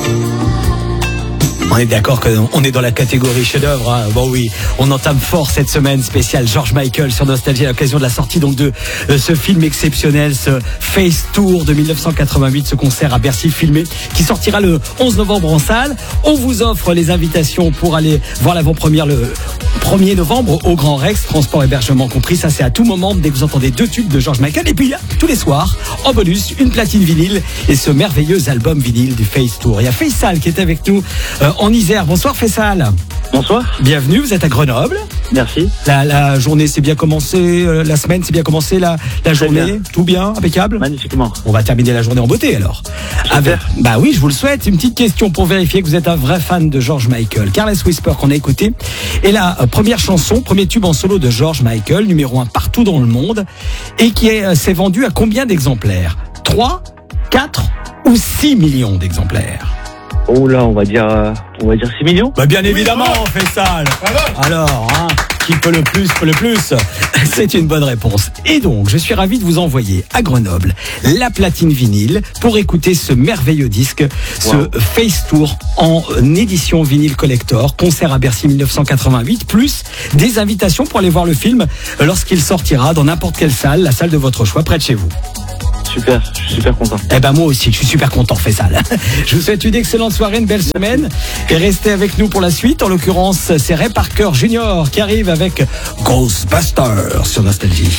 On est d'accord qu'on est dans la catégorie chef-d'œuvre. Hein. Bon oui, on entame fort cette semaine spéciale George Michael sur Nostalgie à l'occasion de la sortie donc de ce film exceptionnel, ce Face Tour de 1988, ce concert à Bercy filmé qui sortira le 11 novembre en salle. On vous offre les invitations pour aller voir l'avant-première le 1er novembre au Grand Rex, transport hébergement compris. Ça c'est à tout moment dès que vous entendez 2 tubes de George Michael. Et puis tous les soirs, en bonus, une platine vinyle et ce merveilleux album vinyle du Face Tour. Il y a Faisal qui est avec nous en Isère. Bonsoir Faisal. Bonsoir. Bienvenue, vous êtes à Grenoble. Merci. La journée s'est bien commencée, la semaine s'est bien commencée, la journée, bien. Tout bien, impeccable. Magnifiquement. On va terminer la journée en beauté alors. Bah oui, je vous le souhaite. Une petite question pour vérifier que vous êtes un vrai fan de George Michael. Careless Whisper qu'on a écouté est la première chanson, premier tube en solo de George Michael, numéro 1 partout dans le monde et qui s'est vendu à combien d'exemplaires? 3, 4 ou 6 millions d'exemplaires? Oh là, on va dire 6 millions. Bah bien évidemment, on fait ça. Alors, hein, qui peut le plus, peut le plus. C'est une bonne réponse. Et donc, je suis ravi de vous envoyer à Grenoble la platine vinyle pour écouter ce merveilleux disque, ce Face Tour en édition vinyle collector, concert à Bercy 1988, plus des invitations pour aller voir le film lorsqu'il sortira dans n'importe quelle salle, la salle de votre choix, près de chez vous. Super, je suis super content. Eh ben moi aussi, je suis super content, Faisal. Je vous souhaite une excellente soirée, une belle semaine et restez avec nous pour la suite. En l'occurrence, c'est Ray Parker Jr. qui arrive avec Ghostbusters sur Nostalgie.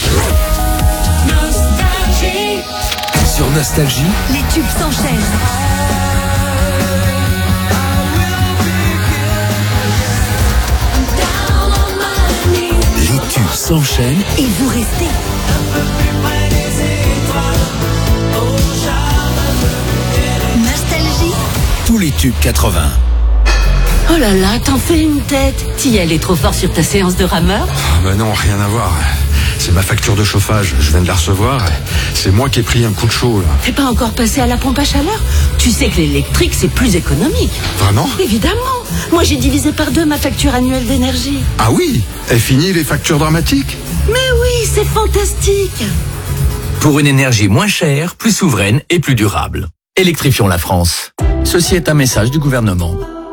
Sur Nostalgie, les tubes s'enchaînent. les tubes s'enchaînent Et vous restez. Nostalgie. tous les tubes 80. Oh là là, t'en fais une tête. T'y es allé trop fort sur ta séance de rameur? Ah bah non, rien à voir. C'est ma facture de chauffage, je viens de la recevoir. C'est moi qui ai pris un coup de chaud, là. T'es pas encore passé à la pompe à chaleur? Tu sais que l'électrique, c'est plus économique. Vraiment? Évidemment. Moi, j'ai divisé par 2 ma facture annuelle d'énergie. Ah oui? Est fini les factures dramatiques? Mais oui, c'est fantastique. Pour une énergie moins chère, plus souveraine et plus durable. Électrifions la France. Ceci est un message du gouvernement.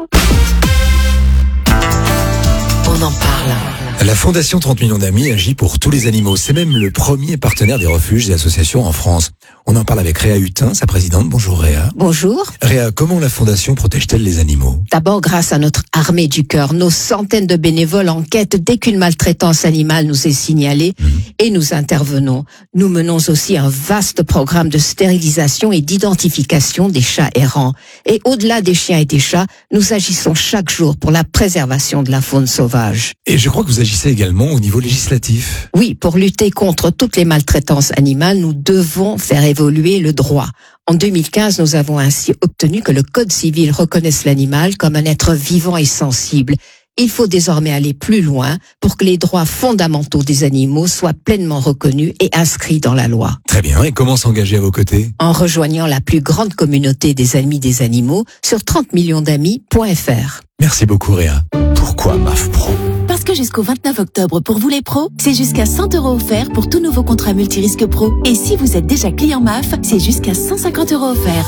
On en parle. La Fondation 30 millions d'amis agit pour tous les animaux. C'est même le premier partenaire des refuges et associations en France. On en parle avec Réa Hutin, sa présidente. Bonjour Réa. Bonjour. Réa, comment la Fondation protège-t-elle les animaux? D'abord, grâce à notre armée du cœur, nos centaines de bénévoles enquêtent dès qu'une maltraitance animale nous est signalée et nous intervenons. Nous menons aussi un vaste programme de stérilisation et d'identification des chats errants. Et au-delà des chiens et des chats, nous agissons chaque jour pour la préservation de la faune sauvage. Et je crois que vous agissez également au niveau législatif. Oui, pour lutter contre toutes les maltraitances animales, nous devons faire évoluer le droit. En 2015, nous avons ainsi obtenu que le Code civil reconnaisse l'animal comme un être vivant et sensible. Il faut désormais aller plus loin pour que les droits fondamentaux des animaux soient pleinement reconnus et inscrits dans la loi. Très bien. Et comment s'engager à vos côtés? En rejoignant la plus grande communauté des amis des animaux sur 30millionsdamis.fr. Merci beaucoup Réa. Pourquoi MAF Pro? Parce que jusqu'au 29 octobre, pour vous les pros, c'est jusqu'à 100 € offerts pour tout nouveau contrat multirisque pro. Et si vous êtes déjà client MAF, c'est jusqu'à 150 € offerts.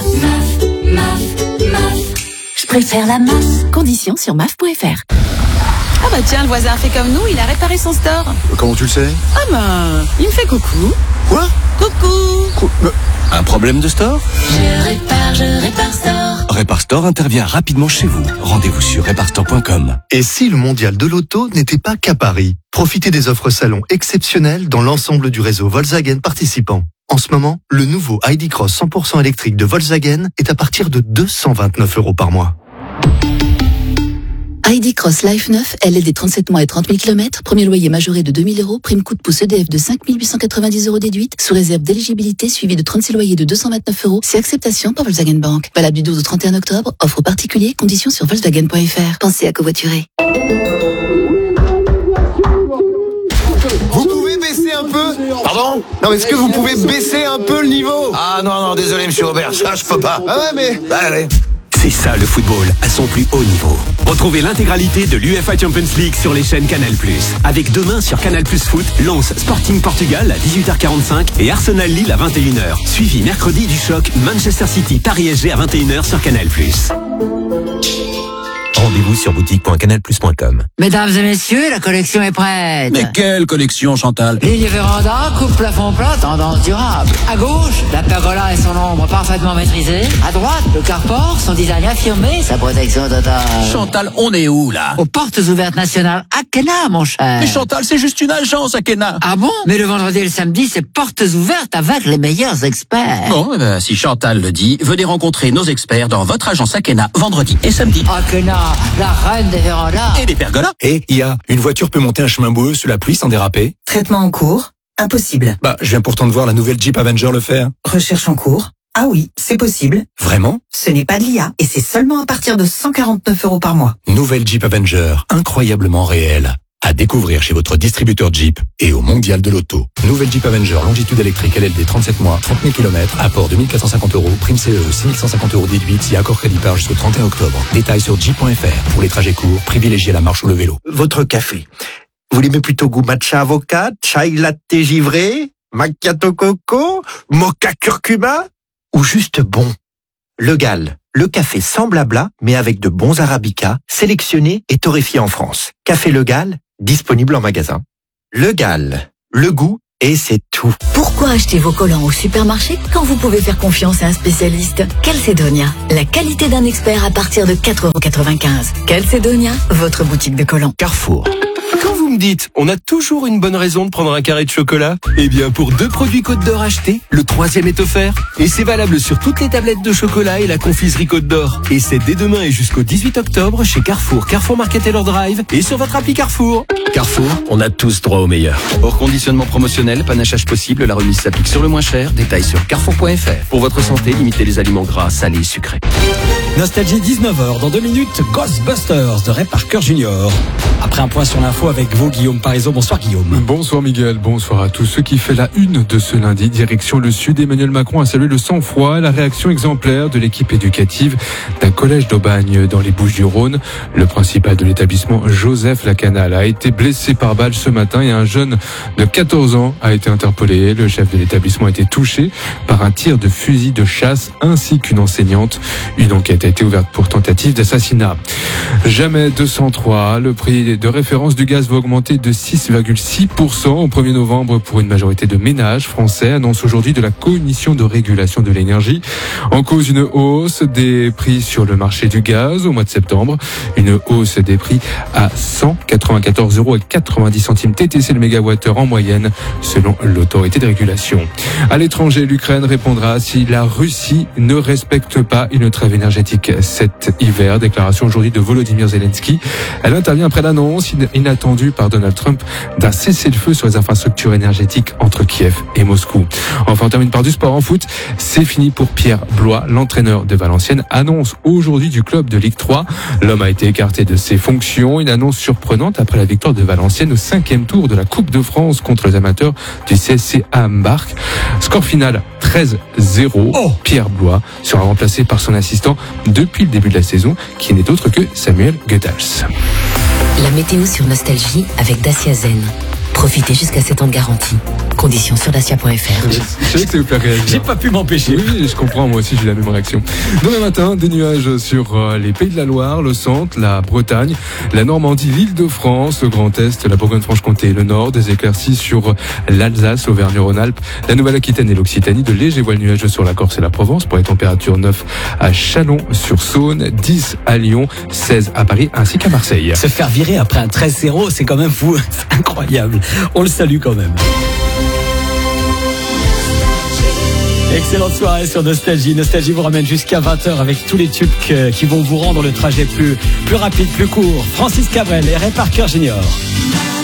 Je préfère la masse. Conditions sur maf.fr. Ah bah tiens, le voisin fait comme nous, il a réparé son store. Comment tu le sais? Ah ben, il me fait coucou. Quoi? Coucou. Un problème de store? Je répare store. Répar Store intervient rapidement chez vous. Rendez-vous sur reparstore.com. Et si le mondial de l'auto n'était pas qu'à Paris? Profitez des offres salon exceptionnelles dans l'ensemble du réseau Volkswagen participant. En ce moment, le nouveau ID Cross 100% électrique de Volkswagen est à partir de 229 € par mois. ID Cross Life 9, LLD 37 mois et 30 000 km, premier loyer majoré de 2 000 €, prime coup de pouce EDF de 5 890 € déduite, sous réserve d'éligibilité suivi de 36 loyers de 229 €, c'est acceptation par Volkswagen Bank. Valable du 12 au 31 octobre, offre particulier, conditions sur Volkswagen.fr. Pensez à covoiturer. Vous pouvez baisser un peu? Pardon? Non, est-ce que vous pouvez baisser un peu le niveau? Ah non, désolé monsieur Aubert, ça je peux pas. Ah ouais, mais... Bah allez. C'est ça le football à son plus haut niveau. Retrouvez l'intégralité de l'UEFA Champions League sur les chaînes Canal+. Avec demain sur Canal+ Foot, Lens Sporting Portugal à 18h45 et Arsenal Lille à 21h. Suivi mercredi du choc Manchester City Paris SG à 21h sur Canal+. Rendez-vous sur boutique.canalplus.com. Mesdames et messieurs, la collection est prête. Mais quelle collection, Chantal? Ligne véranda, coupe plafond plat, tendance durable. À gauche, la pergola et son ombre parfaitement maîtrisée. À droite, le carport, son design affirmé, sa protection totale. Chantal, on est où, là? Aux portes ouvertes nationales Akena, mon cher. Mais Chantal, c'est juste une agence, Akena. Ah bon? Mais le vendredi et le samedi, c'est portes ouvertes avec les meilleurs experts. Bon, eh ben, si Chantal le dit, venez rencontrer nos experts dans votre agence Akena, vendredi et samedi. Akena, la reine des vérandas. Et des pergolas. Et une voiture peut monter un chemin boueux sous la pluie sans déraper? Traitement en cours? Impossible. Je viens pourtant de voir la nouvelle Jeep Avenger le faire. Recherche en cours? Ah oui, c'est possible. Vraiment? Ce n'est pas de l'IA et c'est seulement à partir de 149 € par mois. Nouvelle Jeep Avenger, incroyablement réelle. À découvrir chez votre distributeur Jeep et au Mondial de l'Auto. Nouvelle Jeep Avenger, longitude électrique LLD 37 mois, 30 000 km, apport 2450 €, prime CE, 6150 € déduite si accord crédit par jusqu'au 31 octobre. Détails sur jeep.fr. Pour les trajets courts, privilégiez la marche ou le vélo. Votre café. Vous l'aimez plutôt goût matcha avocat, chai latte givré, macchiato coco, mocha curcuma ou juste bon? Le Gall, le café sans blabla mais avec de bons arabicas, sélectionnés et torréfiés en France. Café Le Gall, disponible en magasin. Le Gall, le goût et c'est tout. Pourquoi acheter vos collants au supermarché quand vous pouvez faire confiance à un spécialiste? Calcedonia, la qualité d'un expert à partir de 4,95 €. Calcedonia, votre boutique de collants. Carrefour. Quand vous me dites, on a toujours une bonne raison de prendre un carré de chocolat, eh bien pour 2 produits Côte d'Or achetés, le 3e est offert. Et c'est valable sur toutes les tablettes de chocolat et la confiserie Côte d'Or. Et c'est dès demain et jusqu'au 18 octobre chez Carrefour, Carrefour Market et leur Drive et sur votre appli Carrefour. Carrefour, on a tous droit au meilleur. Hors conditionnement promotionnel, panachage possible, la remise s'applique sur le moins cher. Détails sur carrefour.fr. Pour votre santé, limitez les aliments gras, salés et sucrés. Nostalgie 19h, dans 2 minutes, Ghostbusters de Ray Parker Jr. Après un point sur l'info avec vous, Guillaume Parisot. Bonsoir Guillaume. Bonsoir Miguel, bonsoir à tous. Ceux qui fait la une de ce lundi, direction le sud, Emmanuel Macron a salué le sang-froid et la réaction exemplaire de l'équipe éducative d'un collège d'Aubagne dans les Bouches-du-Rhône. Le principal de l'établissement, Joseph Lacanal, a été blessé par balle ce matin et un jeune de 14 ans a été interpellé. Le chef de l'établissement a été touché par un tir de fusil de chasse ainsi qu'une enseignante. Une enquête a été ouverte pour tentative d'assassinat. Jamais 203, le prix de référence du gaz va augmenter de 6,6% au 1er novembre pour une majorité de ménages français, annonce aujourd'hui de la Commission de régulation de l'énergie. En cause, une hausse des prix sur le marché du gaz au mois de septembre. Une hausse des prix à 194,90 € TTC le mégawattheure en moyenne, selon l'autorité de régulation. À l'étranger, l'Ukraine répondra si la Russie ne respecte pas une trêve énergétique cet hiver. Déclaration aujourd'hui de Volodymyr Zelensky. Elle intervient après l'annonce inattendue par Donald Trump d'un cessez-le-feu sur les infrastructures énergétiques entre Kiev et Moscou. Enfin, on termine par du sport en foot. C'est fini pour Pierre Blois, l'entraîneur de Valenciennes, annonce aujourd'hui du club de Ligue 3. L'homme a été écarté de ses fonctions. Une annonce surprenante après la victoire de Valenciennes au 5e tour de la Coupe de France contre les amateurs du CSC Ambarc. Score final 13-0. Pierre Blois sera remplacé par son assistant depuis le début de la saison, qui n'est autre que Samuel Goethals. La météo sur Nostalgie avec Dacia Zen. Profitez jusqu'à 7 ans de garantie. Conditions sur dacia.fr. Je sais que ça vous fait réagir. J'ai pas pu m'empêcher. Oui, je comprends, moi aussi j'ai la même réaction. Demain matin, des nuages sur les Pays de la Loire, le centre, la Bretagne, la Normandie, l'Île-de-France, le Grand Est, la Bourgogne-Franche-Comté et le Nord, des éclaircies sur l'Alsace, Auvergne-Rhône-Alpes, la Nouvelle-Aquitaine et l'Occitanie, de légers voiles nuageux sur la Corse et la Provence, pour les températures 9 à Chalon-sur-Saône, 10 à Lyon, 16 à Paris ainsi qu'à Marseille. Se faire virer après un 13-0, c'est quand même fou, c'est incroyable. On le salue quand même. Excellente soirée sur Nostalgie. Nostalgie vous ramène jusqu'à 20h avec tous les tubes qui vont vous rendre le trajet plus rapide, plus court. Francis Cabrel et Ray Parker Jr.